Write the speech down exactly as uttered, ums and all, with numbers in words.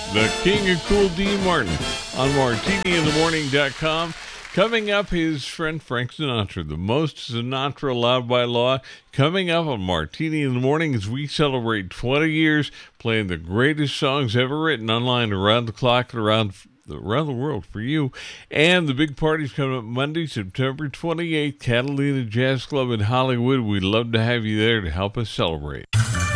the king of cool, Dean Martin, on martini in the morning dot com. Coming up, his friend Frank Sinatra, the most Sinatra allowed by law. Coming up on Martini in the Morning as we celebrate twenty years playing the greatest songs ever written online around the clock and around around the world for you. And the big party's coming up Monday, September twenty-eighth, Catalina Jazz Club in Hollywood. We'd love to have you there to help us celebrate.